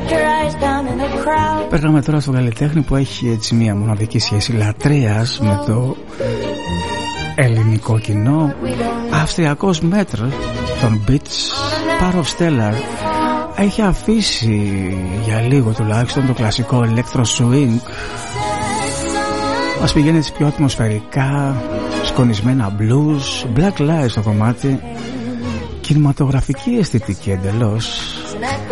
Περνάμε τώρα στον καλλιτέχνη που έχει έτσι μια μοναδική σχέση λατρείας με το ελληνικό κοινό. Αυστριακός μέτρ των Beats, Part of Stellar, έχει αφήσει για λίγο τουλάχιστον το κλασικό electro swing. Μας πηγαίνει πιο ατμοσφαιρικά, σκονισμένα blues, black light στο κομμάτι, κινηματογραφική αισθητική εντελώς.